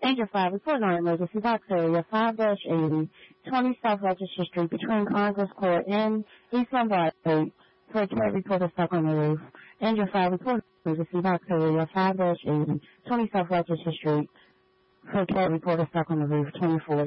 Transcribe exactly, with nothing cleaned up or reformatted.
Danger five, report on emergency box area five eighty, twenty South Rochester Street between Congress Court and East Lombard Street. For a carry reporter stuck on the roof. Danger five, report on emergency box area five eighty, twenty South Rochester Street. For a carry reporter stuck on the roof, twenty forty.